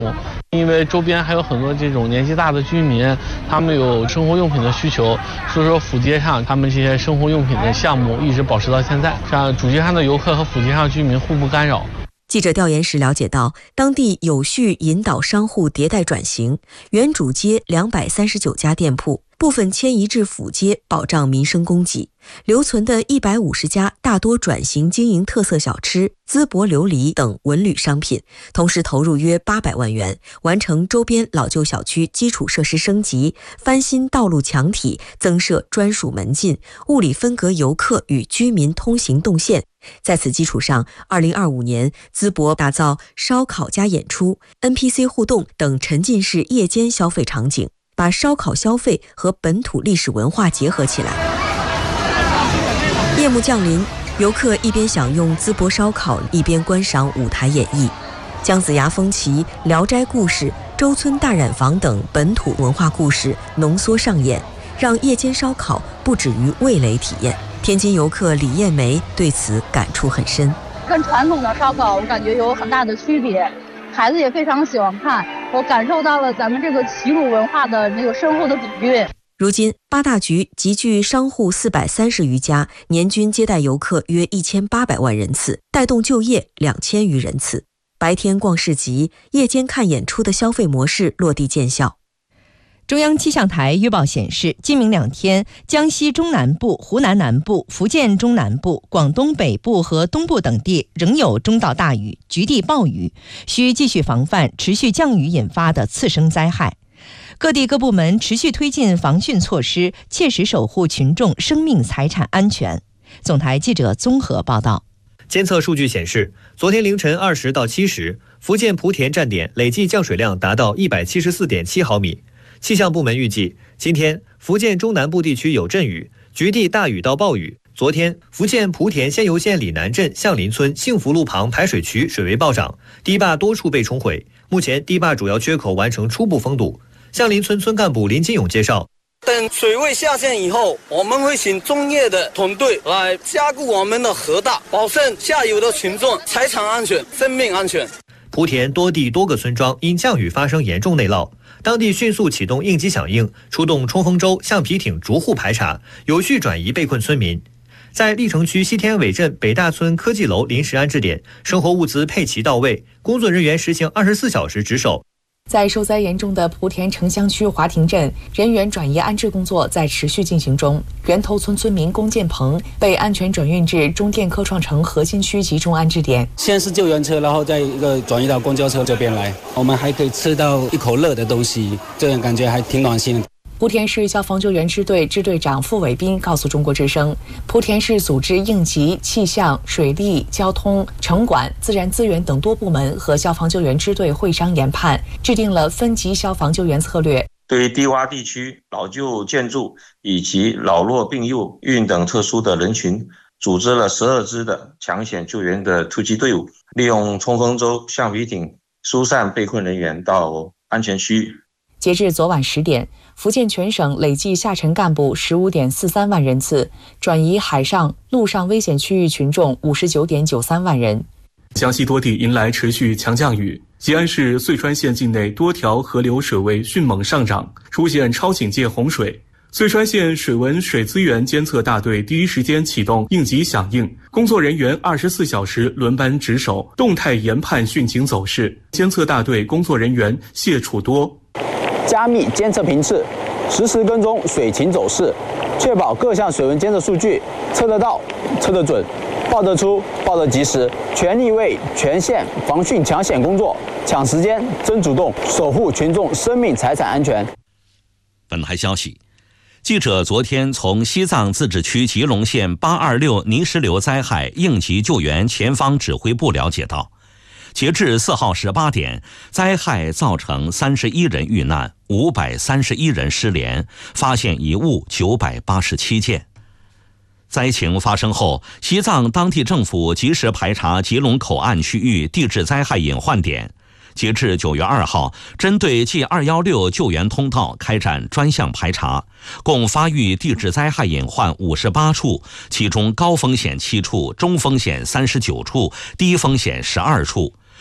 因为周边还有很多这种年纪大的居民，他们有生活用品的需求，所以说府街上他们这些生活用品的项目一直保持到现在，让主街上的游客和府街上居民互不干扰。 记者调研时了解到，当地有序引导商户迭代转型，原主街239家店铺部分迁移至府街，保障民生供给。留存的150家大多转型经营特色小吃、淄博琉璃等文旅商品，同时投入约800万元，完成周边老旧小区基础设施升级、翻新道路墙体、增设专属门禁、物理分隔游客与居民通行动线。在此基础上，2025年淄博打造烧烤加演出、NPC 互动等沉浸式夜间消费场景，把烧烤消费和本土历史文化结合起来。夜幕降临，游客一边享用淄博烧烤，一边观赏舞台演绎。姜子牙风旗、聊斋故事、周村大染坊等本土文化故事浓缩上演，让夜间烧烤不止于味蕾体验。天津游客李艳梅对此感触很深。 跟传统的烧烤我感觉有很大的区别，孩子也非常喜欢看，我感受到了咱们这个齐鲁文化的这个深厚的底蕴。 如今八大局集聚商户430余家，年均接待游客约1800万人次，带动就业2000余人次。白天逛市集，夜间看演出的消费模式落地见效。 中央气象台预报显示，今明2天，江西中南部、湖南南部、福建中南部、广东北部和东部等地仍有中到大雨，局地暴雨，需继续防范持续降雨引发的次生灾害。各地各部门持续推进防汛措施，切实守护群众生命财产安全。总台记者综合报道。 监测数据显示，昨天凌晨20到7时，福建莆田站点累计降水量达到174.7毫米。气象部门预计，今天福建中南部地区有阵雨，局地大雨到暴雨。昨天，福建莆田仙游县里南镇向林村幸福路旁排水渠水位暴涨，堤坝多处被冲毁。目前，堤坝主要缺口完成初步封堵。向林村村干部林金勇介绍， 等水位下降以后，我们会请专业的团队来加固我们的河道，保证下游的群众财产安全、生命安全。 莆田多地多个村庄因降雨发生严重内涝，当地迅速启动应急响应，出动冲锋舟、橡皮艇逐户排查，有序转移被困村民。在历城区西天尾镇北大村科技楼临时安置点，生活物资配齐到位，工作人员实行24小时值守。 在受灾严重的莆田城乡区华亭镇，人员转移安置工作在持续进行中。源头村村民龚建鹏被安全转运至中电科创城核心区集中安置点。 先是救援车，然后再一个转移到公交车这边来。我们还可以吃到一口热的东西，这样感觉还挺暖心的。 莆田市消防救援支队支队长傅伟斌告诉中国之声，莆田市组织应急、气象、水利、交通、城管、自然资源等多部门和消防救援支队会商研判，制定了分级消防救援策略。 对于低洼地区、老旧建筑以及老弱病幼、孕等特殊的人群，组织了12支的抢险救援的突击队伍，利用冲锋舟、橡皮艇疏散被困人员到安全区域。 截至昨晚10点，福建全省累计下沉干部15.43万人次，转移海上、陆上危险区域群众59.93万人。 江西多地迎来持续强降雨，吉安市遂川县境内多条河流水位迅猛上涨，出现超警戒洪水。遂川县水文水资源监测大队第一时间启动应急响应，工作人员24小时轮班值守，动态研判汛情走势。监测大队工作人员谢楚多。 加密监测频次，实时跟踪水情走势，确保各项水文监测数据测得到、测得准、报得出、报得及时，全力为全县防汛抢险工作抢时间、争主动，守护群众生命财产安全。 本台消息，记者昨天从西藏自治区吉隆县826泥石流灾害应急救援前方指挥部了解到，截至4号18点，灾害造成31人遇难，531人失联，发现遗物987件。灾情发生后，西藏当地政府及时排查吉隆口岸区域地质灾害隐患点。截至9月2号，针对 G216 救援通道开展专项排查，共发育地质灾害隐患58处，其中高风险7处，中风险39处，低风险12处。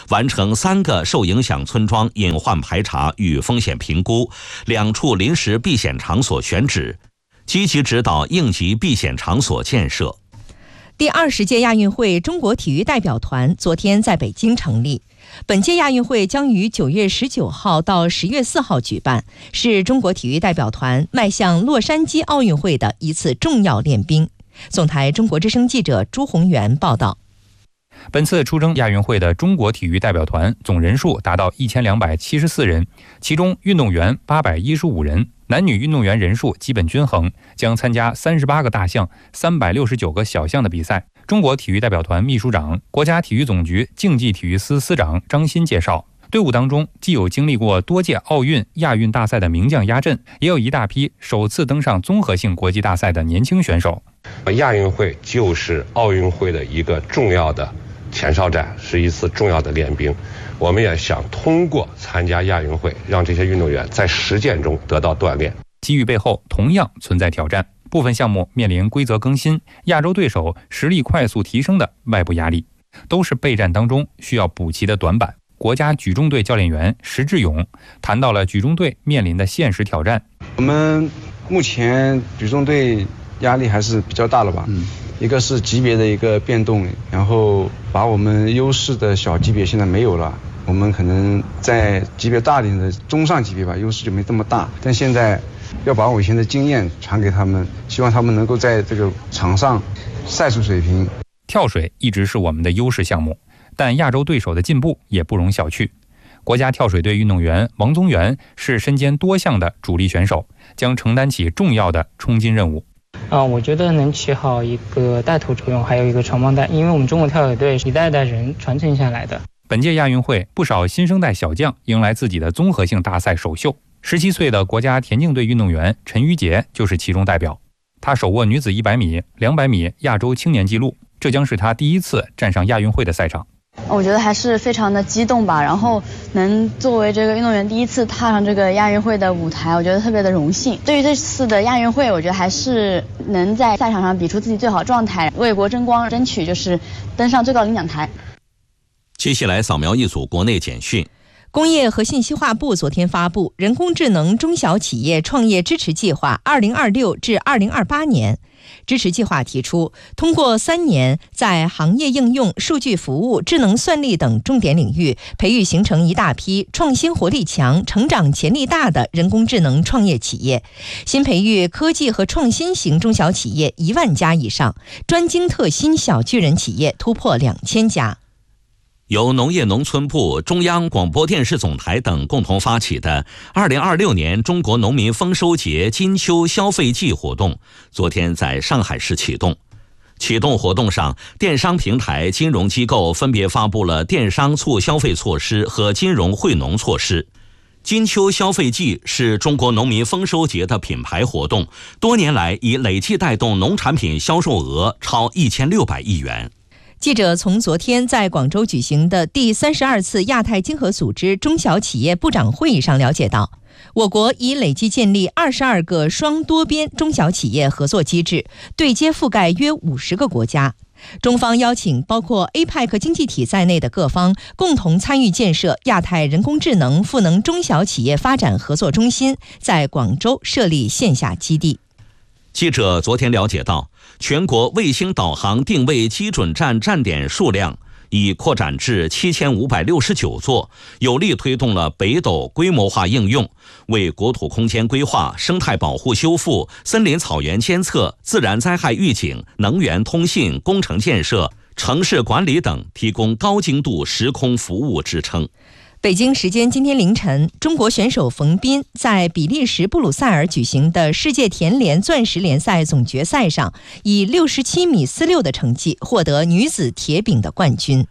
完成3个受影响村庄隐患排查与风险评估，2处临时避险场所选址，积极指导应急避险场所建设。 第20届亚运会中国体育代表团昨天在北京成立。本届亚运会将于9月19号到10月4号举办，是中国体育代表团迈向洛杉矶奥运会的一次重要练兵。总台中国之声记者朱宏元报道。 本次出征亚运会的中国体育代表团总人数达到1274人，其中运动员815人，男女运动员人数基本均衡，将参加38个大项、369个小项的比赛。中国体育代表团秘书长、国家体育总局竞技体育司司长张欣介绍，队伍当中既有经历过多届奥运、亚运大赛的名将压阵，也有一大批首次登上综合性国际大赛的年轻选手。 亚运会就是奥运会的一个重要的前哨战，是一次重要的练兵。我们也想通过参加亚运会，让这些运动员在实践中得到锻炼。 机遇背后同样存在挑战，部分项目面临规则更新、亚洲对手实力快速提升的外部压力，都是备战当中需要补齐的短板。国家举重队教练员石志勇谈到了举重队面临的现实挑战。 我们目前举重队压力还是比较大了吧？一个是级别的一个变动，然后把我们优势的小级别现在没有了，我们可能在级别大点的中上级别吧，优势就没这么大。但现在要把我以前的经验传给他们，希望他们能够在这个场上赛出水平。 跳水一直是我们的优势项目，但亚洲对手的进步也不容小觑。国家跳水队运动员王宗源是身兼多项的主力选手，将承担起重要的冲金任务。 我觉得能起好一个带头作用，还有一个传帮带，因为我们中国跳水队一代代人传承下来的。 本届亚运会，不少新生代小将迎来自己的综合性大赛首秀。17岁的国家田径队运动员陈玉洁就是其中代表，他手握女子100米、200米亚洲青年纪录，这将是他第一次站上亚运会的赛场。 我觉得还是非常的激动吧，然后能作为这个运动员第一次踏上这个亚运会的舞台，我觉得特别的荣幸。对于这次的亚运会，我觉得还是能在赛场上比出自己最好状态，为国争光，争取就是登上最高领奖台。 接下来扫描一组国内简讯。 工业和信息化部昨天发布人工智能中小企业创业支持计划2026至2028年。支持计划提出，通过3年在行业应用、数据服务、智能算力等重点领域培育形成一大批创新活力强、成长潜力大的人工智能创业企业，新培育科技和创新型中小企业1万家以上，专精特新小巨人企业突破2000家。 由农业农村部、中央广播电视总台等共同发起的2026年中国农民丰收节金秋消费季活动，昨天在上海市启动。启动活动上，电商平台、金融机构分别发布了电商促消费措施和金融惠农措施。金秋消费季是中国农民丰收节的品牌活动，多年来已累计带动农产品销售额超1600亿元。 记者从昨天在广州举行的第32次亚太经合组织中小企业部长会议上了解到，我国已累计建立22个双多边中小企业合作机制，对接覆盖约50个国家。中方邀请包括 APEC 经济体在内的各方共同参与建设亚太人工智能赋能中小企业发展合作中心，在广州设立线下基地。 记者昨天了解到，全国卫星导航定位基准站站点数量已扩展至7569座，有力推动了北斗规模化应用，为国土空间规划、生态保护修复、森林草原监测、自然灾害预警、能源通信、工程建设、城市管理等提供高精度时空服务支撑。 北京时间今天凌晨，中国选手冯彬在比利时布鲁塞尔举行的世界田联钻石联赛总决赛上，以67.46米的成绩获得女子铁饼的冠军。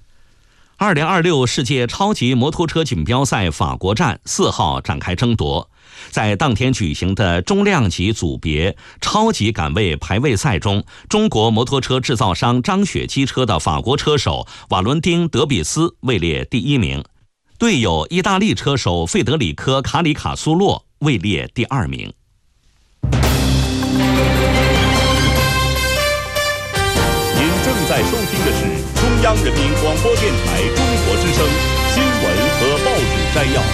2026世界超级摩托车锦标赛法国站4号展开争夺，在当天举行的中量级组别超级杆位排位赛中，中国摩托车制造商张雪机车的法国车手瓦伦丁·德比斯位列第1名。队友意大利车手费德里科·卡里卡苏洛位列第2名。 您正在收听的是中央人民广播电台中国之声新闻和报纸摘要。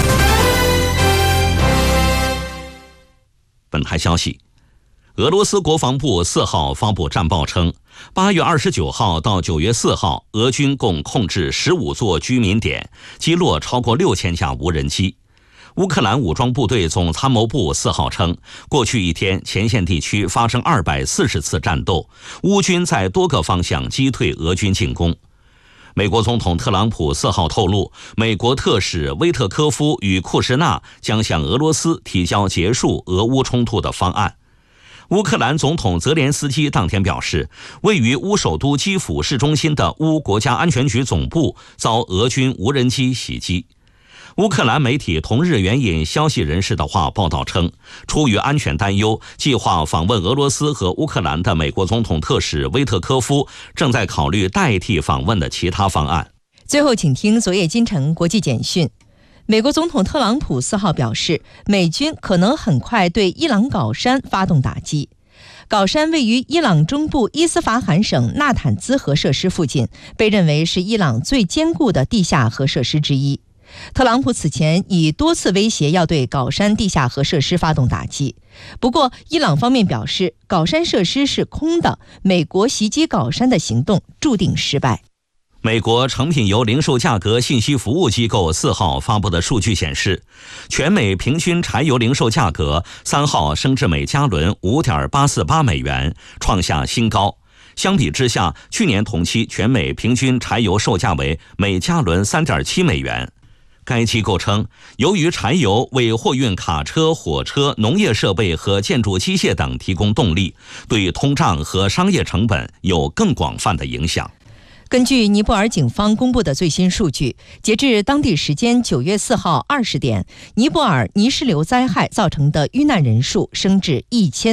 本台消息，俄罗斯国防部4号发布战报称，8月29号到9月4号，俄军共控制15座居民点，击落超过6000架无人机。乌克兰武装部队总参谋部4号称，过去一天前线地区发生240次战斗，乌军在多个方向击退俄军进攻。美国总统特朗普4号透露，美国特使威特科夫与库什纳将向俄罗斯提交结束俄乌冲突的方案。乌克兰总统泽连斯基当天表示，位于乌首都基辅市中心的乌国家安全局总部遭俄军无人机袭击。乌克兰媒体同日援引消息人士的话报道称，出于安全担忧，计划访问俄罗斯和乌克兰的美国总统特使威特科夫正在考虑代替访问的其他方案。 最后请听昨夜今晨国际简讯。美国总统特朗普4号表示，美军可能很快对伊朗镐山发动打击。镐山位于伊朗中部伊斯法罕省纳坦兹核设施附近，被认为是伊朗最坚固的地下核设施之一。特朗普此前已多次威胁要对镐山地下核设施发动打击，不过伊朗方面表示镐山设施是空的，美国袭击镐山的行动注定失败。 美国成品油零售价格信息服务机构4号发布的数据显示，全美平均柴油零售价格3号升至每加仑 5.848 美元，创下新高。相比之下，去年同期全美平均柴油售价为每加仑 3.7 美元。该机构称，由于柴油为货运卡车、火车、农业设备和建筑机械等提供动力，对通胀和商业成本有更广泛的影响。 根据尼泊尔警方公布的最新数据，截至当地时间9月4号20点，尼泊尔泥石流灾害造成的遇难人数升至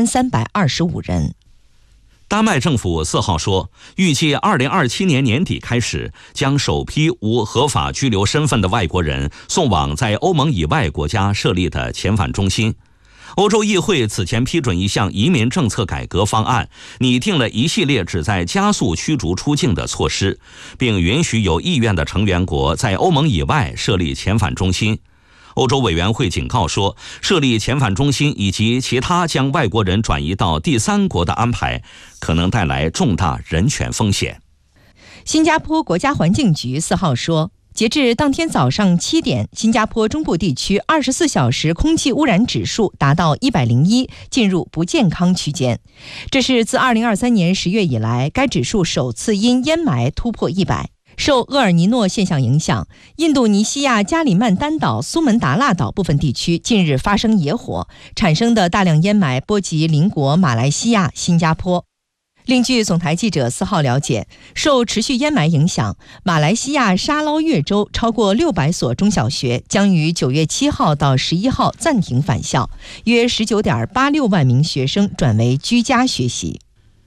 1325人。 丹麦政府4号说，预计2027年年底开始，将首批无合法居留身份的外国人送往在欧盟以外国家设立的遣返中心。欧洲议会此前批准一项移民政策改革方案，拟定了一系列旨在加速驱逐出境的措施，并允许有意愿的成员国在欧盟以外设立遣返中心。欧洲委员会警告说，设立遣返中心以及其他将外国人转移到第三国的安排，可能带来重大人权风险。 新加坡国家环境局4号说，截至当天早上7点，新加坡中部地区24小时空气污染指数达到101，进入不健康区间。这是自2023年10月以来，该指数首次因烟霾突破100。受厄尔尼诺现象影响，印度尼西亚加里曼丹岛苏门答腊岛部分地区近日发生野火，产生的大量烟霾波及邻国马来西亚、新加坡。另据总台记者4号了解，受持续烟霾影响，马来西亚沙捞越州超过600所中小学将于9月7号到11号暂停返校，约19.86万名学生转为居家学习。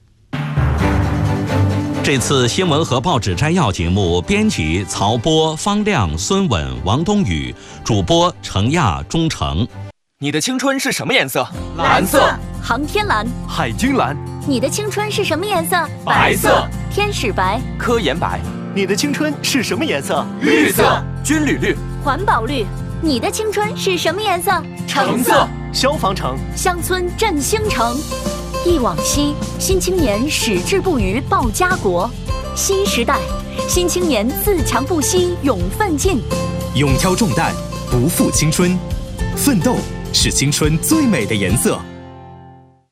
这次新闻和报纸摘要节目，编辑曹波、方亮、孙稳、王冬雨，主播程亚、钟诚。 你的青春是什么颜色？ 蓝色。航天蓝。 海军蓝。 你的青春是什么颜色？ 白色。 天使白。 科研白。 你的青春是什么颜色？ 绿色。军旅绿。 环保绿。你的青春是什么颜色？ 橙色。 消防橙。 乡村振兴城。忆往昔，新青年矢志不渝报家国；新时代，新青年自强不息勇奋进。 勇挑重担，不负青春，奋斗是青春最美的颜色。